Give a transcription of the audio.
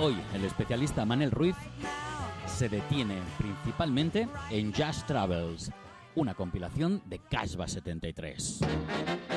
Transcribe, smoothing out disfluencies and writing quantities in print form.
Hoy el especialista Manel Ruiz se detiene principalmente en Just Travels, una compilación de Casbah 73.